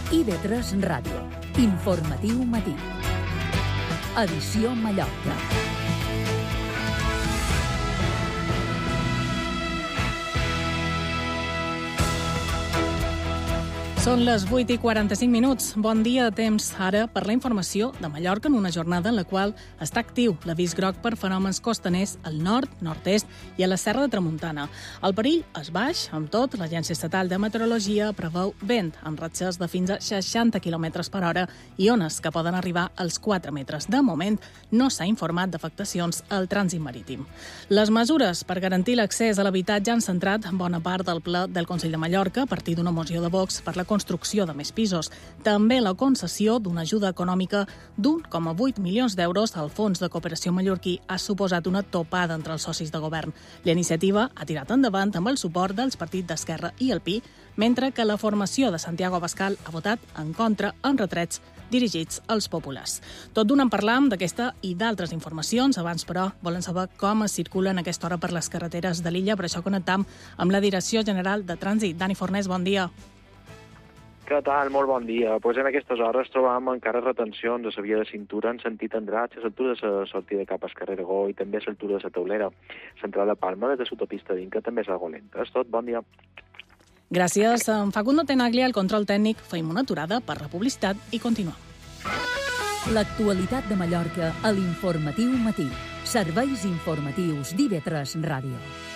IB3 Ràdio. Informatiu matí. Edició Mallorca. Són les 8:45. Bon dia, temps ara per la informació de Mallorca en una jornada en la qual està actiu l'avís groc per fenòmens costaners al nord, nord-est i a la Serra de Tramuntana. El perill és baix, amb tot, l'Agència Estatal de Meteorologia preveu vent amb ratxes de fins a 60 km per hora i ones que poden arribar als 4 metres. De moment, no s'ha informat d'afectacions al trànsit marítim. Les mesures per garantir l'accés a l'habitatge han centrat bona part del ple del Consell de Mallorca a partir d'una moció de Vox per la construcció de més pisos. També la concessió d'una ajuda econòmica d'1,8 milions d'euros al Fons de Cooperació Mallorquí ha suposat una topada entre els socis de govern. La iniciativa ha tirat endavant amb el suport dels partits d'Esquerra i el PI, mentre que la formació de Santiago Abascal ha votat en contra amb retrets dirigits als populars. Tot d'una en parlam d'aquesta i d'altres informacions. Abans, però, volen saber com es circulen a aquesta hora per les carreteres de l'illa. Per això connectam amb la Direcció General de Trànsit. Dani Fornés, bon dia. Què tal? Molt bon dia. Pues en aquestes hores trobam encara retencions a la via de cintura en sentit Andratx, a l'altura de la sortida cap al carrer Aragó i també a l'altura de la Taulera. L'entrada de Palma des de l'autopista d'Inca també és algo lenta. És tot, bon dia. Gràcies. En Facundo Tenaglia, el control tècnic. Feim una aturada per la publicitat i continuem. L'actualitat de Mallorca a l'Informatiu matí. Serveis informatius d'IB3 Ràdio.